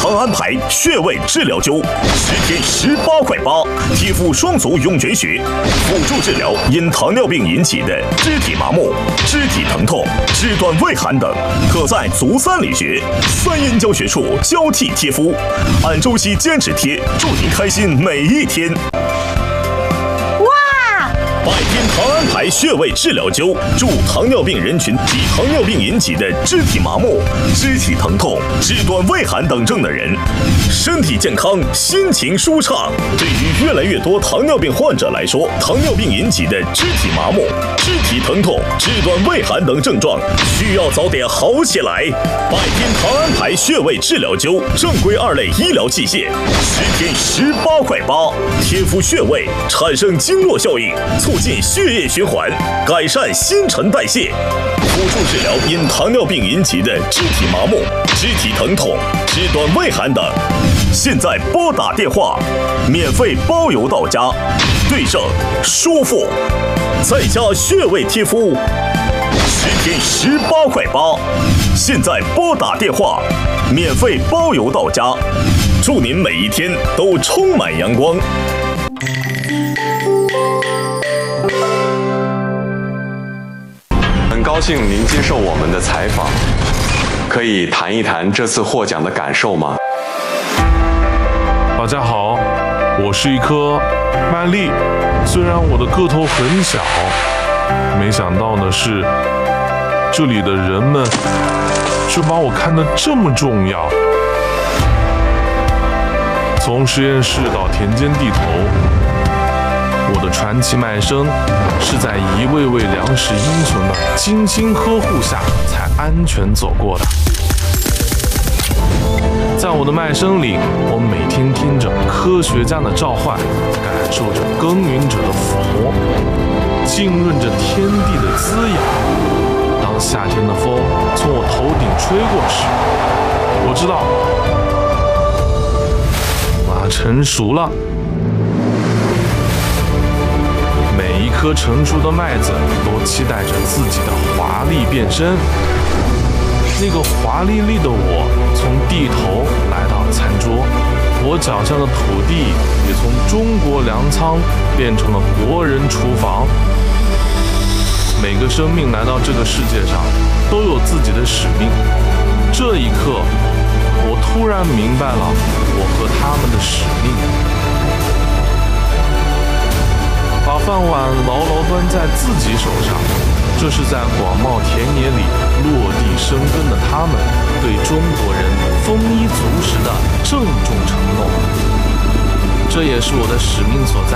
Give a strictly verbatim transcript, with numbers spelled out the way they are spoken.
糖安牌穴位治疗灸，十天十八块八，贴敷双足涌泉穴，辅助治疗因糖尿病引起的肢体麻木、肢体疼痛、肢端畏寒等，可在足三里穴、三阴交穴处交替贴敷，按周期坚持贴，祝您开心每一天。百天糖安牌穴位治疗灸，助糖尿病人群及糖尿病引起的肢体麻木、肢体疼痛、肢端畏寒等症的人，身体健康，心情舒畅。对于越来越多糖尿病患者来说，糖尿病引起的肢体麻木、肢体疼痛、肢端畏寒等症状，需要早点好起来。百天糖安牌穴位治疗灸，正规二类医疗器械，十天十八块八，贴敷穴位，产生经络效应，促进血液循环，改善新陈代谢，辅助治疗因糖尿病引起的肢体麻木、肢体疼痛、肢端畏寒等。现在拨打电话，免费包邮到家，对症舒服，在家穴位贴敷，十天十八块八。现在拨打电话，免费包邮到家，祝您每一天都充满阳光。 很高兴您接受我们的采访，可以谈一谈这次获奖的感受吗？ 大家好，我是一颗麦粒，虽然我的个头很小，没想到的是，这里的人们却把我看得这么重要。从实验室到田间地头，我的传奇麦生是在一位位粮食英雄的精心呵护下才安全走过的。在我的麦生里，我每天听着科学家的召唤，感受着耕耘者的抚摸，浸润着天地的滋养。当夏天的风从我头顶吹过时，我知道我要成熟了。每一颗成熟的麦子都期待着自己的华丽变身。那个华丽丽的我，从地头来到餐桌，我脚下的土地也从中国粮仓变成了国人厨房。每个生命来到这个世界上，都有自己的使命。这一刻，我突然明白了我和他们的使命。把饭碗牢牢端在自己手上，这是在广袤田野里落地生根的他们对中国人丰衣足食的郑重承诺。这也是我的使命所在。